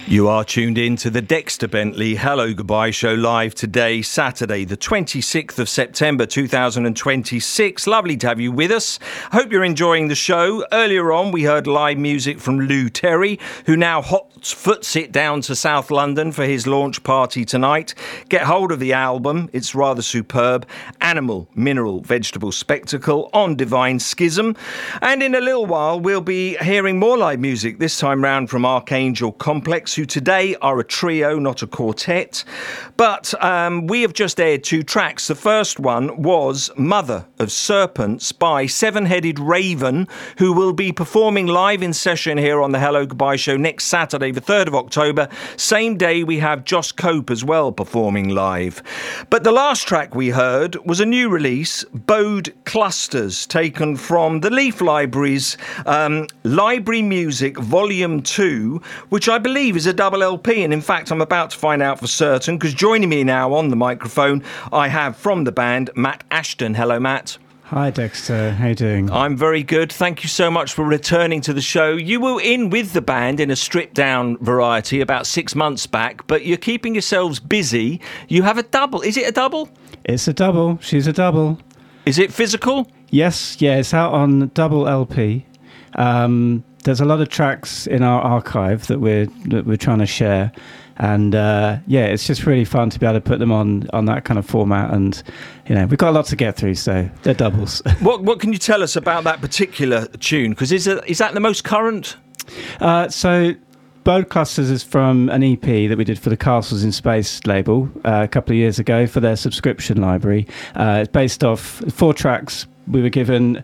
You are tuned in to the Dexter Bentley Hello Goodbye Show live today, Saturday, the 26th of September 2026. Lovely to have you with us. Hope you're enjoying the show. Earlier on, we heard live music from Lou Terry, who now hot-foots it down to South London for his launch party tonight. Get hold of the album. It's rather superb. Animal, Mineral, Vegetable Spectacle on Divine Schism. And in a little while, we'll be hearing more live music, this time round from Archangel Complex, who today are a trio, not a quartet. But we have just aired two tracks. The first one was Mother of Serpents by Seven-Headed Raven, who will be performing live in session here on the Hello Goodbye Show next Saturday, the 3rd of October. Same day we have Joss Cope as well performing live. But the last track we heard was a new release, Bode Clusters, taken from the Leaf Library's Library Music Volume 2, which I believe is a double LP, and in fact I'm about to find out for certain, because joining me now on the microphone I have from the band Matt Ashton. Hello, Matt. Hi Dexter, how you doing? I'm very good, thank you so much for returning to the show. You were in with the band in a stripped down variety about 6 months back, but you're keeping yourselves busy. You have a double, is it a double? It's a double, she's a double. Is it physical? Yes, yeah, it's out on double LP. There's a lot of tracks in our archive that we're trying to share, and yeah, it's just really fun to be able to put them on that kind of format, and you know, we've got a lot to get through, so they're doubles. What can you tell us about that particular tune? Because is that the most current? So Bode Clusters is from an EP that we did for the Castles in Space label a couple of years ago for their subscription library. It's based off 4 tracks. We were given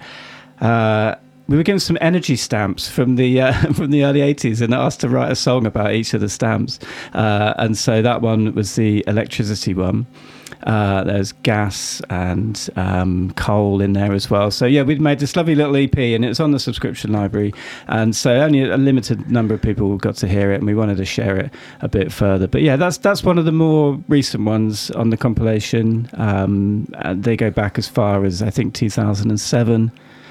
some energy stamps from the early 80s and asked to write a song about each of the stamps. And so that one was the electricity one. There's gas and coal in there as well. So yeah, we'd made this lovely little EP and it's on the subscription library. And so only a limited number of people got to hear it, and we wanted to share it a bit further. But yeah, that's one of the more recent ones on the compilation. And they go back as far as, I think, 2007.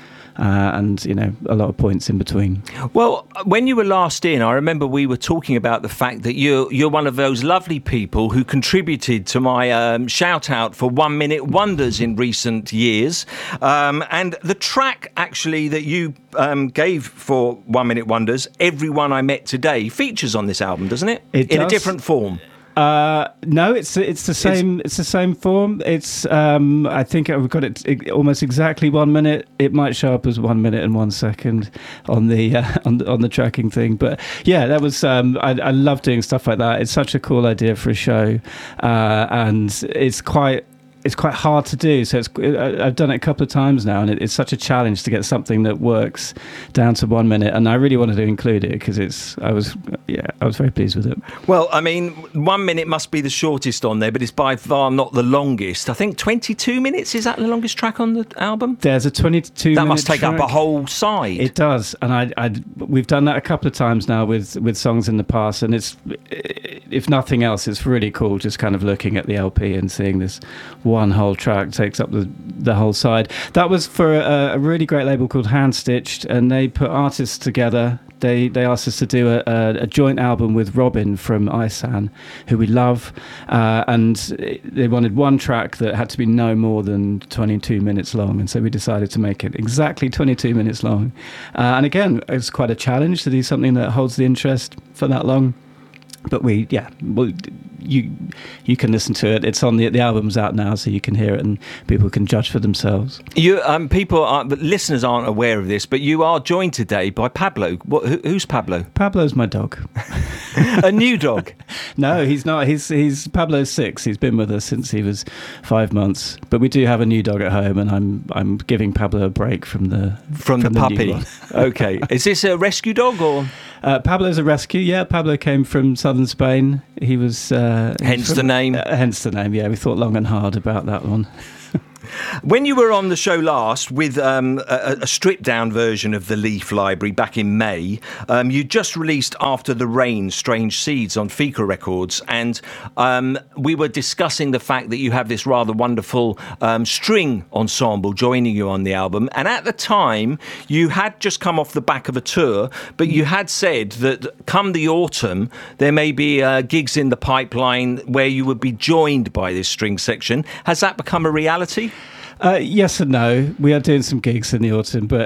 And you know, a lot of points in between. Well, when you were last in, I remember we were talking about the fact that you're one of those lovely people who contributed to my shout out for 1 Minute Wonders in recent years, and the track actually that you gave for 1 Minute Wonders, Everyone I Met Today, features on this album, doesn't it? It does. In a different form. No, it's the same. It's the same form. It's I think we've got it almost exactly 1 minute. It might show up as 1 minute and 1 second on the on the tracking thing. But yeah, that was I love doing stuff like that. It's such a cool idea for a show, and it's quite hard to do. So I've done it a couple of times now, and it's such a challenge to get something that works down to 1 minute. And I really wanted to include it because I was very pleased with it. Well, I mean, 1 minute must be the shortest on there, but it's by far not the longest. I think 22 minutes, is that the longest track on the album? There's a 22-minute That must take track. up a whole side. It does, and we've done that a couple of times now with songs in the past, and it's, if nothing else, it's really cool just kind of looking at the LP and seeing this one whole track takes up the whole side. That was for a really great label called Hand Stitched, and they put artists together. They asked us to do a joint album with Robin from Isan, who we love, and they wanted one track that had to be no more than 22 minutes long, and so we decided to make it exactly 22 minutes long. And again, it's quite a challenge to do something that holds the interest for that long. But you can listen to it. It's on the album's out now, so you can hear it and people can judge for themselves. Listeners aren't aware of this, but you are joined today by Pablo. Who's Pablo? Pablo's my dog. A new dog? No, he's not. He's Pablo's 6. He's been with us since he was 5 months. But we do have a new dog at home, and I'm giving Pablo a break from the puppy. Okay. Is this a rescue dog or? Pablo's a rescue. Yeah, Pablo came from southern Spain. He was hence the name. Hence the name. Yeah, we thought long and hard about that one. When you were on the show last with a stripped-down version of the Leaf Library back in May, you just released After the Rain, Strange Seeds on Fika Records, and we were discussing the fact that you have this rather wonderful string ensemble joining you on the album, and at the time you had just come off the back of a tour, but you had said that come the autumn there may be gigs in the pipeline where you would be joined by this string section. Has that become a reality? Yes and no. We are doing some gigs in the autumn, but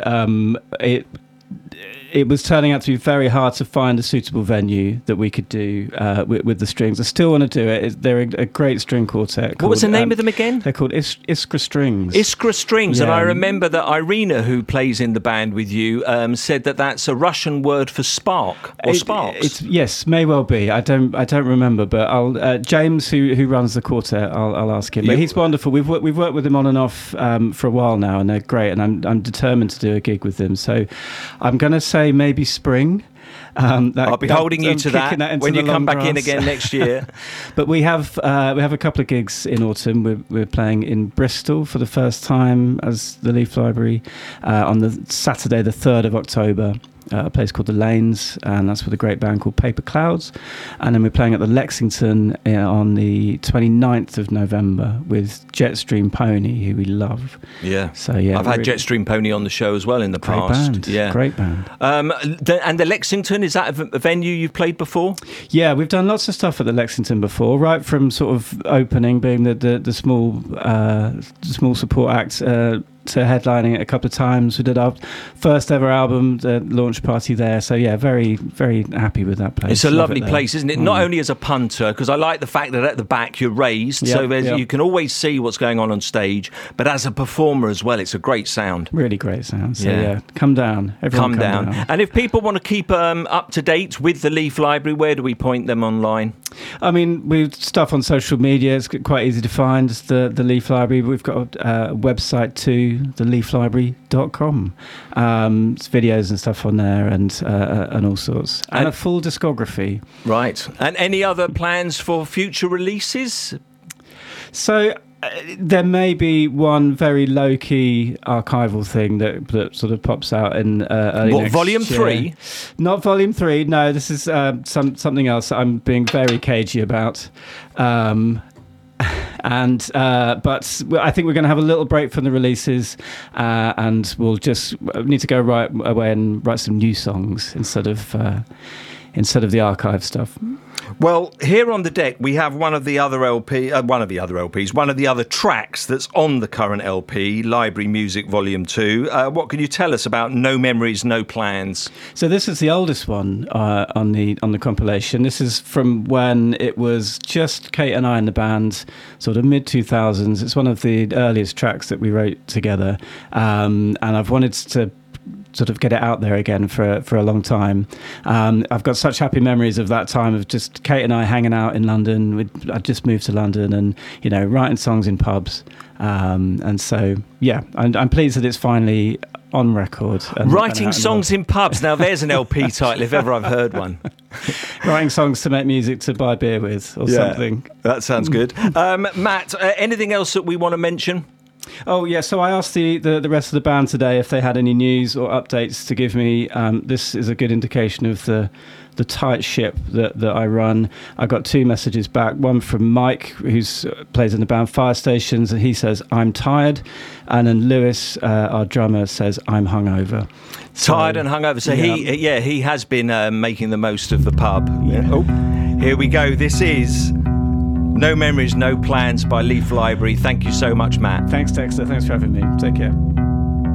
it was turning out to be very hard to find a suitable venue that we could do with the strings. I still want to do it. They're a great string quartet. What was the name of them again? They're called Iskra Strings. Iskra Strings. Yeah. And I remember that Irina, who plays in the band with you, said that that's a Russian word for spark or sparks. Yes, may well be. I don't remember, but I'll James, who runs the quartet, I'll ask him. But he's wonderful. We've worked with him on and off for a while now, and they're great. And I'm determined to do a gig with them. So I'm going to say maybe spring. I'll be holding you to that when you come back in again next year. But we have a couple of gigs in autumn. We're playing in Bristol for the first time as the Leaf Library on the Saturday, the 3rd of October. A place called The Lanes, and that's with a great band called Paper Clouds. And then we're playing at the Lexington on the 29th of November with Jetstream Pony, who we love. Yeah. So yeah, I've had Jetstream Pony on the show as well in the past. Band. Yeah, great band. And the Lexington, is that a venue you've played before? Yeah, we've done lots of stuff at the Lexington before, right from sort of opening, being the small support act. To headlining it a couple of times. We did our first ever album, the launch party there. So yeah, very, very happy with that place. It's a lovely place, isn't it? Not only as a punter, because I like the fact that at the back you're raised, you can always see what's going on stage, but as a performer as well, it's a great sound. Really great sound. So yeah, come down. Everyone come down. And if people want to keep up to date with the Leaf Library, where do we point them online? I mean, we've stuff on social media. It's quite easy to find the Leaf Library. We've got a website too, theleaflibrary.com. It's videos and stuff on there and all sorts. And a full discography. Right. And any other plans for future releases? So there may be one very low-key archival thing that sort of pops out in early next Volume year. 3? Not Volume 3, no. This is something else that I'm being very cagey about. But I think we're going to have a little break from the releases, and we'll just need to go right away and write some new songs instead of the archive stuff. Well, here on the deck we have one of the other tracks that's on the current LP, Library Music Volume 2. What can you tell us about No Memories, No Plans? So this is the oldest one on the compilation. This is from when it was just Kate and I in the band, sort of mid-2000s. It's one of the earliest tracks that we wrote together, and I've wanted to sort of get it out there again for a long time. I've got such happy memories of that time of just Kate and I hanging out in London. I'd just moved to London and, writing songs in pubs. And so, yeah, I'm pleased that it's finally on record. Writing songs in pubs. Now there's an LP title if ever I've heard one. Writing songs to make music to buy beer with or something. That sounds good. Matt, anything else that we want to mention? Oh, yeah, so I asked the rest of the band today if they had any news or updates to give me. This is a good indication of the tight ship that I run. I got 2 messages back, one from Mike, who plays in the band Fire Stations, and he says, I'm tired. And then Lewis, our drummer, says, I'm hungover. Tired and hungover. So he has been making the most of the pub. Yeah. Oh, here we go. This is No Memories, No Plans by Leaf Library. Thank you so much, Matt. Thanks, Dexter. Thanks for having me. Take care.